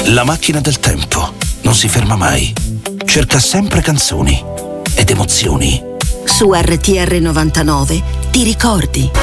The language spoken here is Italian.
La macchina del tempo non si ferma mai. Cerca sempre canzoni ed emozioni. Su RTR 99 ti ricordi.